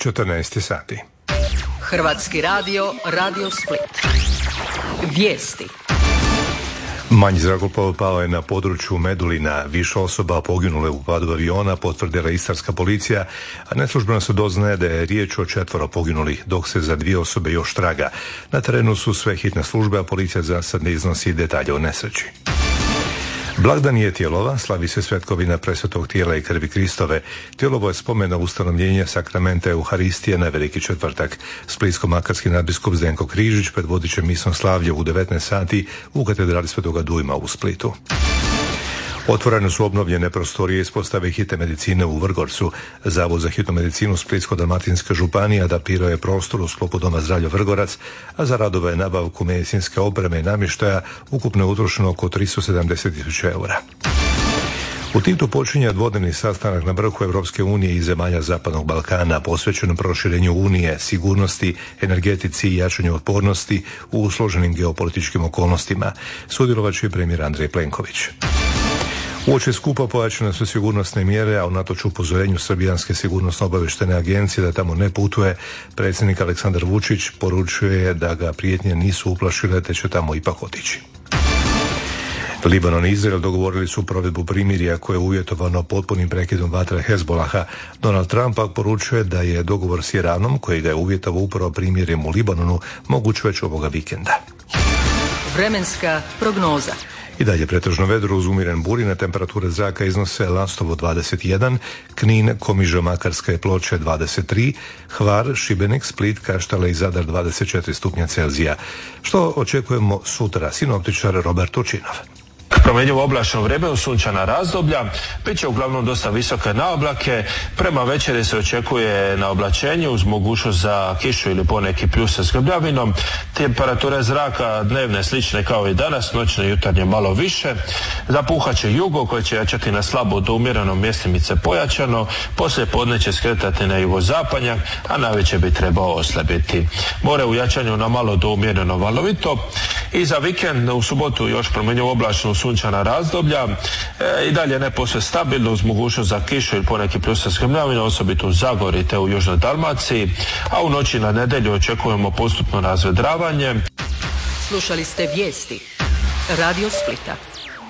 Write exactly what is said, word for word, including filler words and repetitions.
četrnaest sati. Hrvatski radio, Radio Split. Vijesti. Manji zrakoplov pao je na području Medulina. Više osoba poginule u padu aviona, potvrdila istarska policija, a neslužbeno se doznaje da je riječ o četvoro poginulih, dok se za dvije osobe još traga. Na terenu su sve hitne službe, a policija za sad ne iznosi detalje o nesreći. Blagdan Jetijelova slavi se svetkovina presvetog tijela i krvi Kristove. Tijelovo je spomen na ustanovljenje sakramenta Euharistije na Veliki četvrtak. Splitsko-makarski nadbiskup Zdenko Križić predvodit će misno slavlje u devetnaest sati u katedrali Svetoga Dujma u Splitu. Otvorene su obnovljene prostorije ispostave hitne medicine u Vrgorcu. Zavod za hitnu medicinu Splitsko-dalmatinske županije adaptirao je prostor u sklopu Doma zdravlja Vrgorac, a za radove nabavku medicinske opreme i namještaja ukupno je utrošeno oko tristo sedamdeset tisuća eura. U Titu počinje dvodnevni sastanak na vrhu Europske unije i zemalja Zapadnog Balkana posvećenom proširenju Unije, sigurnosti, energetici i jačanju otpornosti u složenim geopolitičkim okolnostima. Sudjelovat će i premijer Andrej Plenković. Uoči skupa pojačane su sigurnosne mjere, a unatoč upozorenju Srbijanske sigurnosno-obavještajne agencije da tamo ne putuje, predsjednik Aleksandar Vučić poručuje da ga prijetnje nisu uplašile te će tamo ipak otići. Libanon i Izrael dogovorili su provedbu primirja koje je uvjetovano potpunim prekidom vatre Hezbolaha. Donald Trump pak poručuje da je dogovor s Iranom, koji ga je uvjetovao upravo primirjem u Libanonu, moguć već ovoga vikenda. Vremenska prognoza. I dalje pretežno vedro uz umiren burine, temperature zraka iznose Lastovo dvadeset jedan, Knin, Komiža, Makarska i Ploče dvadeset tri, Hvar, Šibenik, Split, Kaštela i Zadar dvadeset četiri stupnja Celzija. Što očekujemo sutra? Sinoptičar Robert Učinov. Promjenjivo oblačno vrijeme, sunčana razdoblja, bit će uglavnom dosta visoke naoblake. Prema večeri se očekuje na oblačenje uz mogućnost za kišu ili poneki pljus sa zgrbljavinom. Temperature zraka dnevne slične kao i danas, noćne i jutarnje malo više. Zapuhat će jugo koje će jačati na slabo do umjereno, mjestimice pojačano. Poslije podne će skretati na jugozapadnjak, a navečer bi trebao oslabiti. More u jačanju na malo do umjereno valovito. I za vikend u subotu još promjenjivo oblačno sunčana razdoblja, e, i dalje ne posve stabilno uz mogućnost za kišu ili poneki pljus sa zgrmljavinom, osobito u Zagori te u Južnoj Dalmaciji, a u noći na nedjelju očekujemo postupno razvedravanje. Slušali ste vijesti Radio Splita.